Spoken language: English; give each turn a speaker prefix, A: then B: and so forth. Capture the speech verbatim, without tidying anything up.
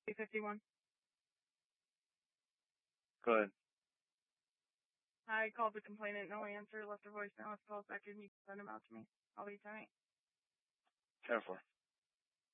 A: two fifty-one.
B: Go ahead.
A: I called the complainant, no answer, left a voicemail. If calls back in, you can send them out to me. I'll be tonight.
B: ten four.